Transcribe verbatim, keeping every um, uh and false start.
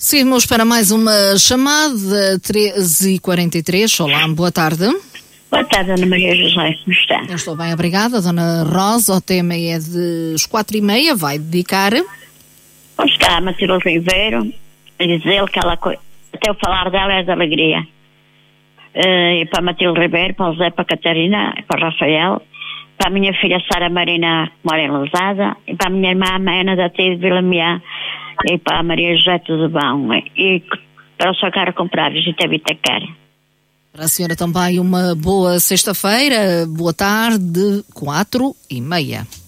Seguimos para mais uma chamada, treze e quarenta e três. Olá, boa tarde. Boa tarde, Ana Maria José, como está? Eu estou bem, obrigada. Dona Rosa, o tema é das quatro e meia, vai dedicar. Vamos cá, a Matilde Ribeiro, a dizer que ela, até eu falar dela é de alegria. Uh, e para a Matilde Ribeiro, para o José, para a Catarina, para o Rafael, para a minha filha Sara Marina, que mora em Lousada, e para a minha irmã Ana da Tia de Vilamiá, e para a Maria José, tudo bom. E para o seu cara comprar, visita Vitacar. Para a senhora também uma boa sexta-feira, boa tarde, quatro e meia.